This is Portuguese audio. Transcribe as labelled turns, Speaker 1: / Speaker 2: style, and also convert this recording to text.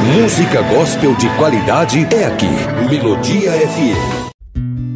Speaker 1: Música gospel de qualidade é aqui. Melodia FM.